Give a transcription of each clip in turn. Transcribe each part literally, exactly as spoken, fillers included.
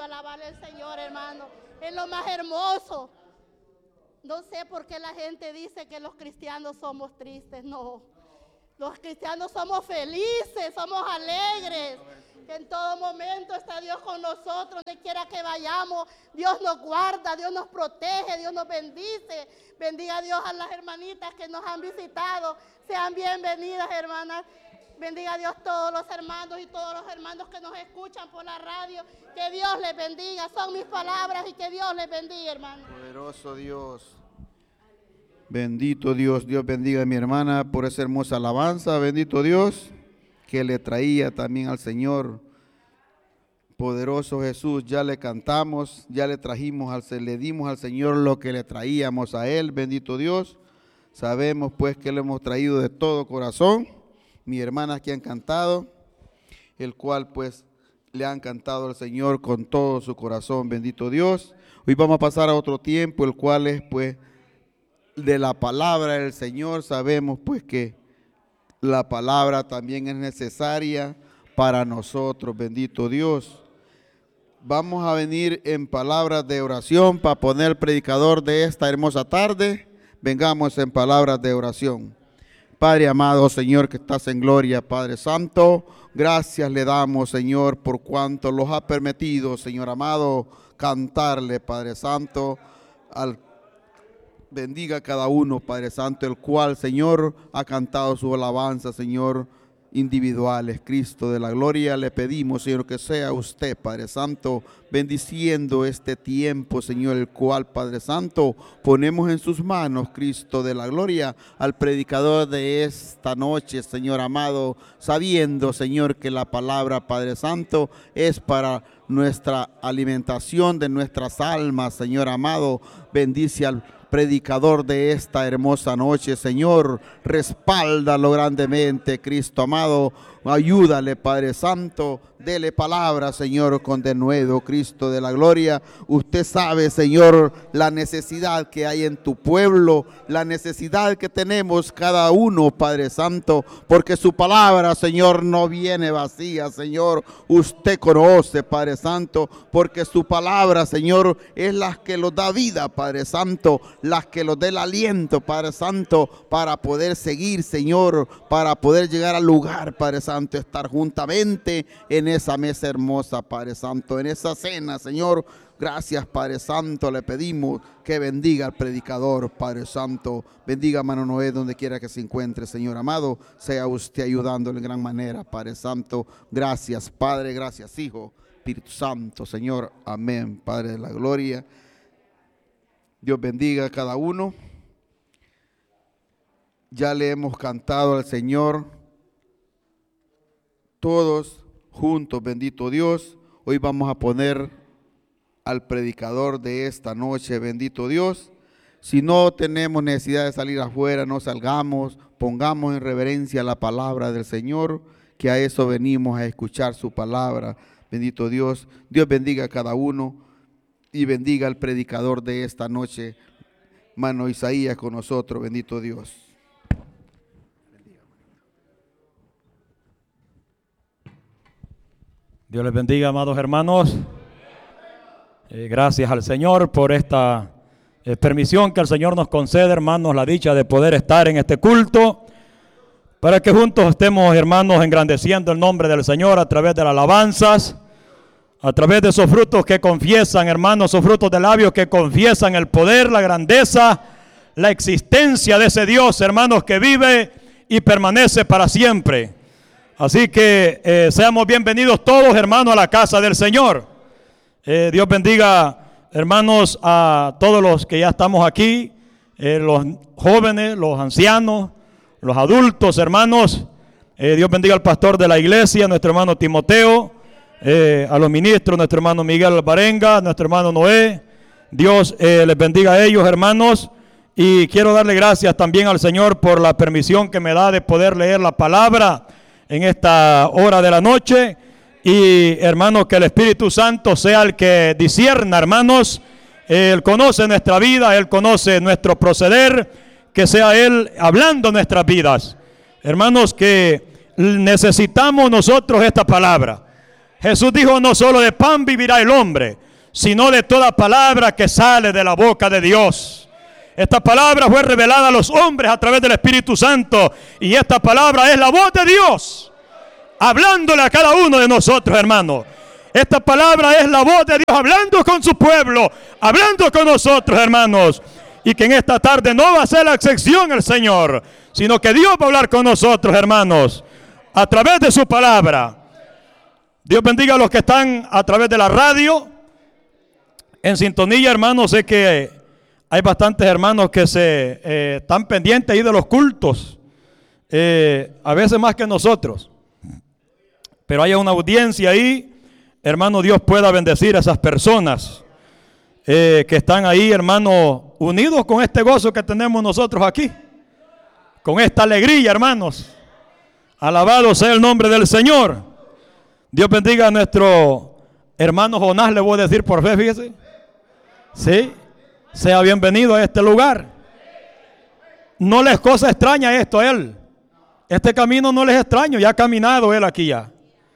alabar al Señor, hermano. Es lo más hermoso. No sé por qué la gente dice que los cristianos somos tristes. No, los cristianos somos felices, somos alegres. Que en todo momento está Dios con nosotros, donde quiera que vayamos. Dios nos guarda, Dios nos protege, Dios nos bendice. Bendiga a Dios a las hermanitas que nos han visitado. Sean bienvenidas, hermanas. Bendiga a Dios todos los hermanos y todos los hermanos que nos escuchan por la radio. Que Dios les bendiga. Son mis palabras y que Dios les bendiga, hermano. Poderoso Dios. Bendito Dios. Dios bendiga a mi hermana por esa hermosa alabanza. Bendito Dios que le traía también al Señor. Poderoso Jesús. Ya le cantamos, ya le trajimos, al, le dimos al Señor lo que le traíamos a Él. Bendito Dios. Sabemos pues que le hemos traído de todo corazón. Mis hermanas que han cantado, el cual pues le han cantado al Señor con todo su corazón, bendito Dios. Hoy vamos a pasar a otro tiempo, el cual es pues de la palabra del Señor. Sabemos pues que la palabra también es necesaria para nosotros, bendito Dios. Vamos a venir en palabras de oración para poner el predicador de esta hermosa tarde. Vengamos en palabras de oración. Padre amado, Señor, que estás en gloria, Padre Santo, gracias le damos, Señor, por cuanto los ha permitido, Señor amado, cantarle, Padre Santo, al bendiga a cada uno, Padre Santo, el cual, Señor, ha cantado su alabanza, Señor, individuales. Cristo de la gloria, le pedimos, Señor, que sea usted, Padre Santo, bendiciendo este tiempo, Señor, el cual, Padre Santo, ponemos en sus manos, Cristo de la gloria, al predicador de esta noche, Señor amado, sabiendo, Señor, que la palabra, Padre Santo, es para nuestra alimentación de nuestras almas, Señor amado. Bendice al predicador de esta hermosa noche, Señor, respáldalo grandemente, Cristo amado, ayúdale, Padre Santo, dele palabra, Señor, con denuedo, Cristo de la gloria. Usted sabe, Señor, la necesidad que hay en tu pueblo, la necesidad que tenemos cada uno, Padre Santo, porque su palabra, Señor, no viene vacía, Señor. Usted conoce, Padre Santo, porque su palabra, Señor, es la que los da vida, Padre Santo, las que los dé el aliento, Padre Santo, para poder seguir, Señor, para poder llegar al lugar, Padre Santo, estar juntamente en esa mesa hermosa, Padre Santo, en esa cena, Señor. Gracias, Padre Santo, le pedimos que bendiga al predicador, Padre Santo. Bendiga a Mano Noé donde quiera que se encuentre, Señor amado. Sea usted ayudándole en gran manera, Padre Santo. Gracias, Padre, gracias, Hijo, Espíritu Santo, Señor. Amén, Padre de la gloria. Dios bendiga a cada uno. Ya le hemos cantado al Señor todos juntos, bendito Dios. Hoy vamos a poner al predicador de esta noche, bendito Dios. Si no tenemos necesidad de salir afuera, no salgamos, pongamos en reverencia la palabra del Señor, que a eso venimos, a escuchar su palabra, bendito Dios. Dios bendiga a cada uno y bendiga al predicador de esta noche, hermano Isaías, con nosotros, bendito Dios. Dios les bendiga, amados hermanos. Eh, gracias al Señor por esta eh, permisión que el Señor nos concede, hermanos, la dicha de poder estar en este culto, para que juntos estemos, hermanos, engrandeciendo el nombre del Señor a través de las alabanzas, a través de esos frutos que confiesan, hermanos, esos frutos de labios que confiesan el poder, la grandeza, la existencia de ese Dios, hermanos, que vive y permanece para siempre. Así que eh, seamos bienvenidos todos, hermanos, a la casa del Señor. Eh, Dios bendiga, hermanos, a todos los que ya estamos aquí, eh, los jóvenes, los ancianos, los adultos, hermanos. Eh, Dios bendiga al pastor de la iglesia, nuestro hermano Timoteo, eh, a los ministros, nuestro hermano Miguel Alvarenga, nuestro hermano Noé. Dios eh, les bendiga a ellos, hermanos. Y quiero darle gracias también al Señor por la permisión que me da de poder leer la palabra en esta hora de la noche. Y hermanos, que el Espíritu Santo sea el que discierna, hermanos. Él conoce nuestra vida, Él conoce nuestro proceder, que sea Él hablando nuestras vidas. Hermanos, que necesitamos nosotros esta palabra. Jesús dijo: no solo de pan vivirá el hombre, sino de toda palabra que sale de la boca de Dios. Esta palabra fue revelada a los hombres a través del Espíritu Santo, y esta palabra es la voz de Dios hablándole a cada uno de nosotros, hermanos. Esta palabra es la voz de Dios hablando con su pueblo, hablando con nosotros, hermanos. Y que en esta tarde no va a ser la excepción el Señor, sino que Dios va a hablar con nosotros, hermanos, a través de su palabra. Dios bendiga a los que están a través de la radio en sintonía, hermanos. Sé que hay bastantes hermanos que se eh, están pendientes ahí de los cultos, eh, a veces más que nosotros. Pero hay una audiencia ahí, hermano. Dios pueda bendecir a esas personas eh, que están ahí, hermano, unidos con este gozo que tenemos nosotros aquí, con esta alegría, hermanos. Alabado sea el nombre del Señor. Dios bendiga a nuestro hermano Jonás, le voy a decir por fe, fíjese. Sí, sea bienvenido a este lugar. No les es cosa extraña esto a él. Este camino no les es extraño, ya ha caminado él aquí ya.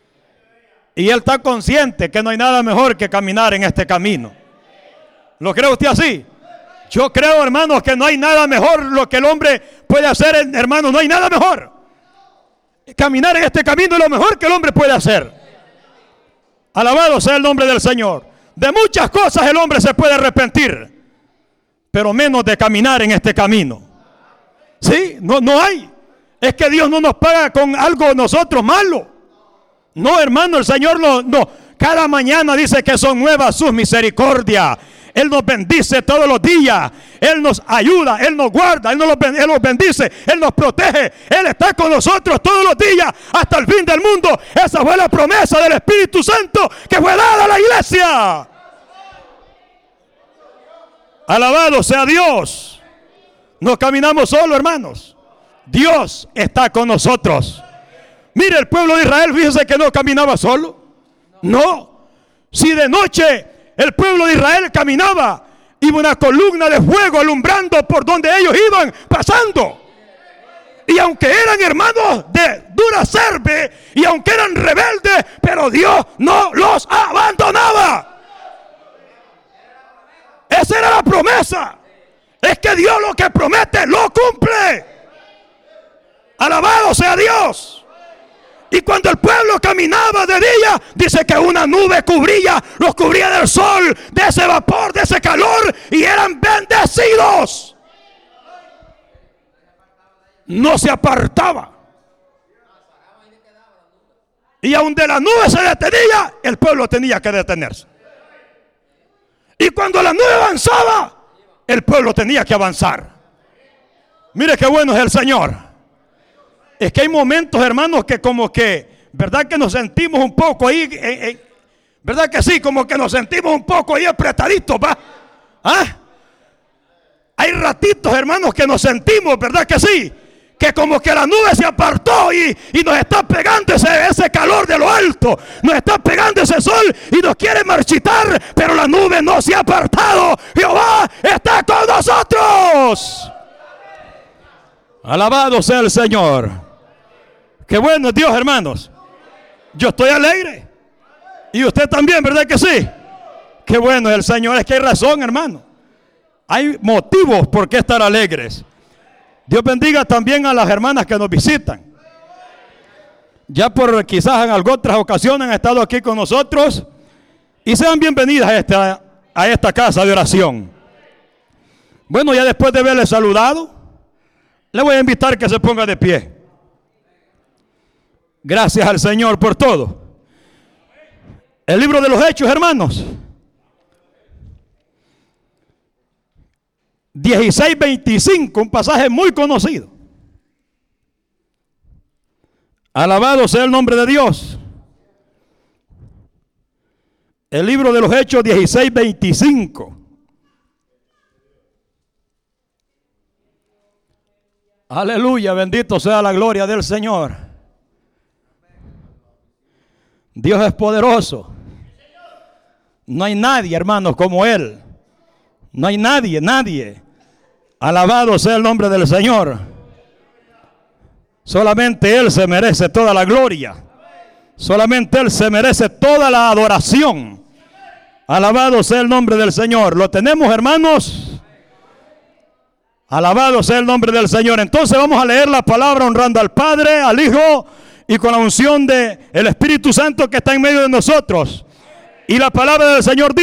Y él está consciente que no hay nada mejor que caminar en este camino. ¿Lo cree usted así? Yo creo, hermanos, que no hay nada mejor lo que el hombre puede hacer, hermanos. No hay nada mejor. Caminar en este camino es lo mejor que el hombre puede hacer. Alabado sea el nombre del Señor. De muchas cosas el hombre se puede arrepentir, pero menos de caminar en este camino. Sí, no, no hay. Es que Dios no nos paga con algo nosotros malo. No, hermano, el Señor no, no. Cada mañana dice que son nuevas sus misericordias. Él nos bendice todos los días. Él nos ayuda, Él nos guarda, Él nos, Él nos bendice, Él nos protege. Él está con nosotros todos los días hasta el fin del mundo. Esa fue la promesa del Espíritu Santo que fue dada a la iglesia. Alabado sea Dios. No caminamos solo, hermanos. Dios está con nosotros. Mire, el pueblo de Israel, fíjese que no caminaba solo. No. Si de noche el pueblo de Israel caminaba, iba una columna de fuego alumbrando por donde ellos iban pasando. Y aunque eran hermanos de dura cerve, y aunque eran rebeldes, pero Dios no los abandonaba. Esa era la promesa. Es que Dios lo que promete lo cumple. Alabado sea Dios. Y cuando el pueblo caminaba de día, dice que una nube cubría, los cubría del sol, de ese vapor, de ese calor, y eran bendecidos. No se apartaba. Y aun de la nube se detenía, el pueblo tenía que detenerse. Y cuando la nube avanzaba, el pueblo tenía que avanzar. Mire qué bueno es el Señor. Es que hay momentos, hermanos, que como que, ¿verdad que nos sentimos un poco ahí? Eh, eh, ¿Verdad que sí? Como que nos sentimos un poco ahí apretaditos, ¿va? ¿Ah? Hay ratitos, hermanos, que nos sentimos, ¿verdad que sí? Que como que la nube se apartó y, y nos está pegando ese, ese calor de lo alto. Nos está pegando ese sol y nos quiere marchitar, pero la nube no se ha apartado. Jehová está con nosotros. Alabado sea el Señor. Qué bueno es Dios, hermanos. Yo estoy alegre. Y usted también, ¿verdad que sí? Qué bueno es el Señor. Es que hay razón, hermano. Hay motivos por qué estar alegres. Dios bendiga también a las hermanas que nos visitan. Ya por quizás en algunas otras ocasiones han estado aquí con nosotros. Y sean bienvenidas a esta, a esta casa de oración. Bueno, ya después de haberles saludado, le voy a invitar que se ponga de pie. Gracias al Señor por todo. El libro de los Hechos, hermanos. dieciséis veinticinco, un pasaje muy conocido. Alabado sea el nombre de Dios. El libro de los Hechos dieciséis veinticinco. Aleluya, bendito sea la gloria del Señor. Dios es poderoso. No hay nadie, hermanos, como Él. No hay nadie, nadie. Alabado sea el nombre del Señor. Solamente Él se merece toda la gloria. Solamente Él se merece toda la adoración. Alabado sea el nombre del Señor. ¿Lo tenemos, hermanos? Alabado sea el nombre del Señor. Entonces vamos a leer la palabra honrando al Padre, al Hijo y con la unción del Espíritu Santo que está en medio de nosotros. Y la palabra del Señor dice: